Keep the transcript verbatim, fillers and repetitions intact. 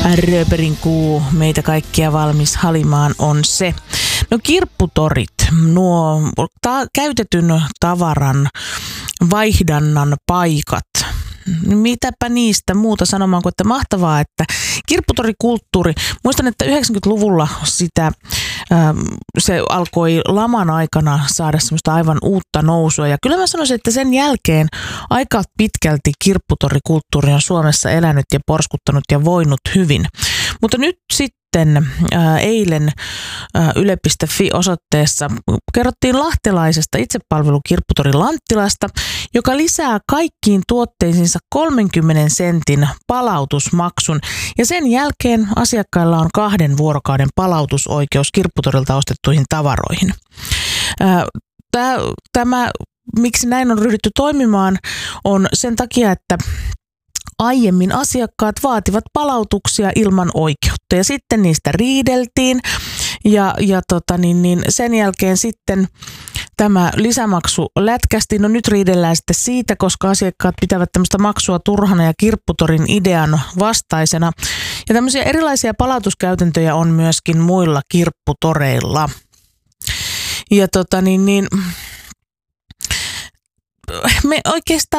Rööperin kuu, meitä kaikkia valmis halimaan on se. No kirpputorit, nuo ta- käytetyn tavaran vaihdannan paikat. Mitäpä niistä muuta sanomaan kuin, että mahtavaa, että kirpputorikulttuuri, muistan, että yhdeksänkymmentäluvulla sitä, ähm, se alkoi laman aikana saada semmoista aivan uutta nousua. Ja kyllä mä sanoisin, että sen jälkeen aika pitkälti kirpputorikulttuuri on Suomessa elänyt ja porskuttanut ja voinut hyvin. Mutta nyt sitten Ää, eilen ää, yle piste fi-osoitteessa kerrottiin lahtelaisesta itsepalvelukirpputori Lanttilasta, joka lisää kaikkiin tuotteisiinsa kolmenkymmenen sentin palautusmaksun. Ja sen jälkeen asiakkailla on kahden vuorokauden palautusoikeus kirpputorilta ostettuihin tavaroihin. Ää, tää, tämä, miksi näin on ryhdytty toimimaan, on sen takia, että aiemmin asiakkaat vaativat palautuksia ilman oikeutta ja sitten niistä riideltiin ja, ja tota niin, niin sen jälkeen sitten tämä lisämaksu lätkästi. No nyt riidellään sitten siitä, koska asiakkaat pitävät tämmöistä maksua turhana ja kirpputorin idean vastaisena. Ja tämmöisiä erilaisia palautuskäytäntöjä on myöskin muilla kirpputoreilla. Ja tota niin, niin me oikeastaan